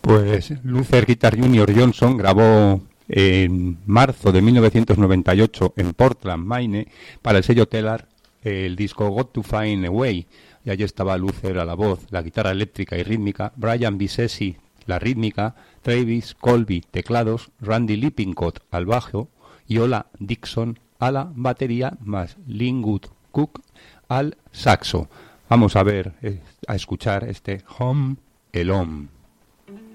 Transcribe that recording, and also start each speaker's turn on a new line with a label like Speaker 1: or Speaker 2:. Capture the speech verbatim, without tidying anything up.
Speaker 1: Pues Luther Guitar junior Johnson grabó en marzo de mil novecientos noventa y ocho en Portland, Maine, para el sello Telar, el disco Got to Find a Way. Y allí estaba Luther a la voz, la guitarra eléctrica y rítmica, Brian Bisesi la rítmica, Travis Colby teclados, Randy Lippincott al bajo y Ola Dixon a la batería, más Linwood Cook al saxo. Vamos a ver, eh, a escuchar este Home Alone.